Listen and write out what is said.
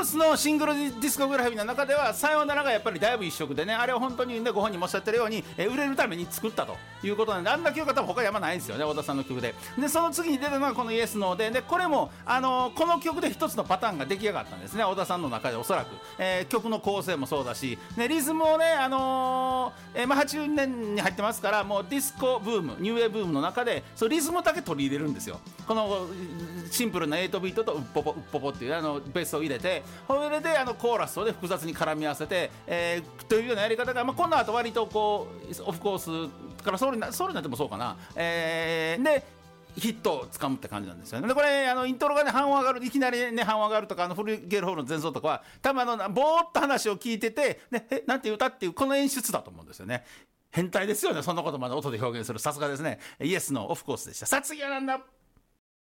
スのシングルディスコグラフィーの中ではさよならがやっぱりだいぶ一色でね、あれは本当にねご本人もおっしゃってるように、売れるために作ったということなんで、あんな曲は多分他にあんまないんですよね、小田さんの曲で。でその次に出たのがこのイエスノーで、これもこの曲で一つのパターンが出来上がったんですね、小田さんの中でおそらく、曲の構成もそうだし、ね、リズムをね、80年に入ってますから、もうディスコブームニューウェーブームの中でそのリズムだけ取り入れるんですよ。このシンプルな8ビートとウッポポウッポポっていうベースを入れて、それでコーラスを、ね、複雑に絡み合わせて、というようなやり方が、この後割とこうオフコースからソウルになってもそうかな、でヒットをつかむって感じなんですよね。でこれイントロがね半音上がる、いきなりね半音上がるとか、フルゲルホールの前奏とかは多分ぼーっと話を聞いてて、ね、なんて言うたっていうこの演出だと思うんですよね。変態ですよね、そんなことまで音で表現する。さすがですね。イエスのオフコースでした。さあ次はなんだ。